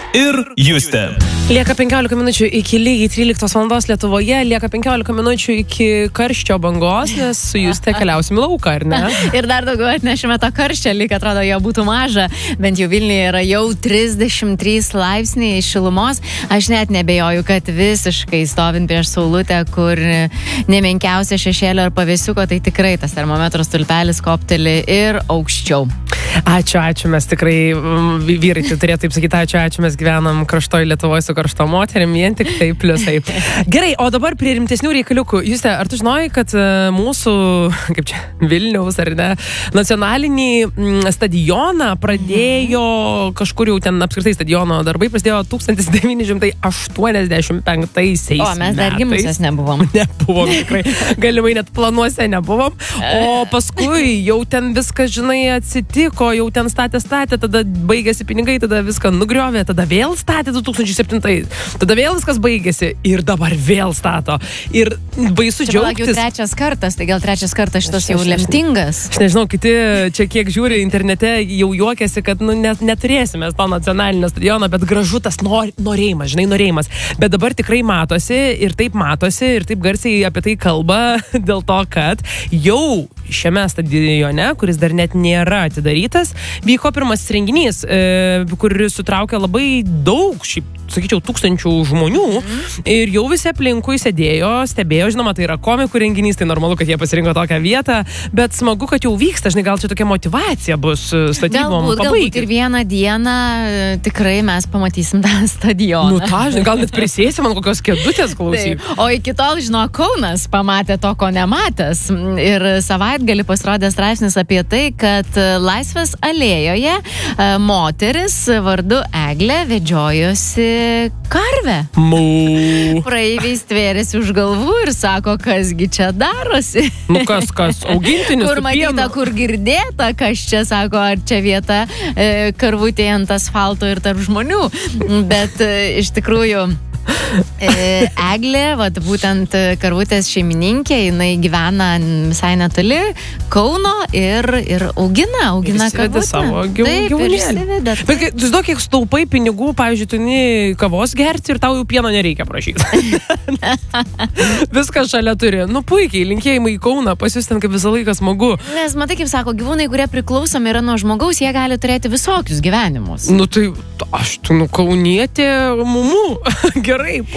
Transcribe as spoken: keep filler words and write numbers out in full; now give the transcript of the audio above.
ir Justė. Lieka penkiolika minučių iki lygiai tryliktos valandos Lietuvoje, lieka penkiolika minučių iki karščio bangos, nes su Justė keliausim į lauką, ar ne? Ir dar daugiau atnešime to karščio, lyg atrodo, jo būtų maža, bent jau Vilniuje yra jau trisdešimt trys laipsniai šilumos. Aš net nebejoju, kad visiškai stovint prieš saulutę, kur nemenkiausia šešėlio ar pavėsiuko, tai tikrai tas termometros stulpelis kopteli ir aukščiau. Ačiū, ačiū, mes tikrai, vyrai tai turėtų taip sakyti, ačiū, ačiū, mes gyvenam kraštoj Lietuvoje su karšto moterim, vien tik tai pliusai. Gerai, o dabar prie rimtesnių reikaliukų. Juste, ar tu žinojai, kad mūsų, kaip čia, Vilniaus ar ne, nacionalinį stadioną pradėjo kažkur jau ten apskritai stadiono darbai, prasidėjo tūkstantis devyni šimtai aštuoniasdešimt penktaisiais O, mes dar gimusios nebuvom. Nebuvom, tikrai. Galimai net planuose nebuvom. O paskui jau ten viskas, žinai, atsitiko, jau ten statė, statė, tada baigėsi pinigai, tada viską nugriovė, tada vėl statė du tūkstančiai septintais, tada vėl viskas baigėsi ir dabar vėl stato. Ir baisu čia džiaugtis. Čia jau trečias kartas, tai gal trečias kartas šitas Aš- jau aš- aš- lemtingas. Aš nežinau, kiti čia kiek žiūri internete jau juokiasi, kad nu, net, neturėsime to nacionalinio stadiono, bet gražu tas nor, norėjimas, žinai, norėjimas. Bet dabar tikrai matosi ir taip matosi ir taip garsiai apie tai kalba dėl to, kad jau šiame stadione, kuris dar net nėra atidarytas, vyko pirmasis renginys, e, kuris sutraukė labai daug, šiaip, sakyčiau, tūkstančių žmonių mm. ir jau visi aplinkui sėdėjo, stebėjo, žinoma, tai yra komikų renginys, tai normalu, kad jie pasirinko tokią vietą, bet smagu, kad jau vyksta, žinai, gal čia tokia motyvacija bus statybom Galbūt, galbūt pabaigti. ir vieną dieną e, tikrai mes pamatysim tą stadioną. Nu, tą, žinai, gal net prisėsim ant kokios kėdutės klausyk. Taip. O iki tol, žinau, Kaunas pamatė to, ko nematęs. Ir savaitgalį pasirodė straipsnis apie tai, kad Laisvės alėjoje e, moteris vardu Eglė vedžiojosi karvę. Mū. Praeiviai stvėrėsi už galvų ir sako, kasgi čia darosi. Nu kas, kas, augintinis Kur su matyta, pienu. kur girdėta, kas čia sako, ar čia vieta e, karvutė ant asfalto ir tarp žmonių. Bet e, iš tikrųjų e, Eglė, vat, būtent karvutės šeimininkė, jinai gyvena visai netoli Kauno ir, ir augina, augina Išsivedė karvutę. savo gyv- Taip, ir gyvūnėlį. išsivedė. Bet kai- tu žinok, kiek staupai pinigų, pavyzdžiui, tu eini kavos gerti ir tau jau pieno nereikia prašyti. Viskas šalia turi. Nu puikiai, linkėjimai į Kauną, pas jūs ten kaip visą laiką smagu. Nes matai, kaip sako, gyvūnai, kurie priklausomi yra nuo žmogaus, jie gali turėti visokius gyvenimus. Nu tai aš tu nu kaunietė mumu. Gerai.